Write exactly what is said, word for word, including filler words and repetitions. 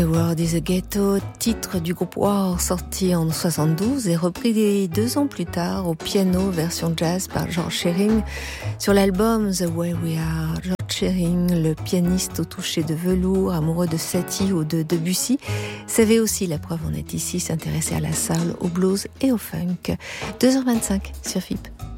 The World is a Ghetto, titre du groupe War sorti en soixante-douze et repris deux ans plus tard au piano version jazz par George Shearing sur l'album The Way We Are. George Shearing, le pianiste au toucher de velours, amoureux de Satie ou de Debussy, savait aussi, la preuve en est ici, s'intéresser à la soul, au blues et au funk. deux heures vingt-cinq sur F I P.